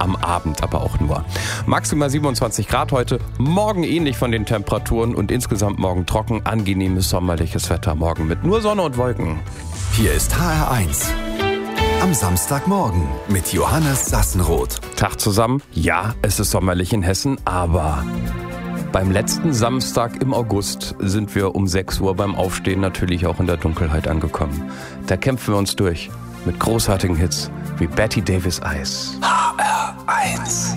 am Abend aber auch nur. Maximal 27 Grad heute, morgen ähnlich von den Temperaturen und insgesamt morgen trocken, angenehmes sommerliches Wetter. Morgen mit nur Sonne und Wolken. Hier ist HR1 am Samstagmorgen mit Johannes Sassenroth. Tag zusammen. Ja, es ist sommerlich in Hessen, aber beim letzten Samstag im August sind wir um 6 Uhr beim Aufstehen natürlich auch in der Dunkelheit angekommen. Da kämpfen wir uns durch mit großartigen Hits wie Betty Davis Eyes. HR1